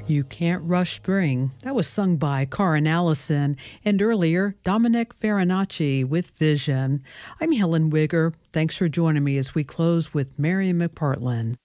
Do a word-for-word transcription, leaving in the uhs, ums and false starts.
You Can't Rush Spring. That was sung by Karin Allison, and earlier, Dominic Farinacci with Vision. I'm Helen Wigger. Thanks for joining me as we close with Mary McPartland.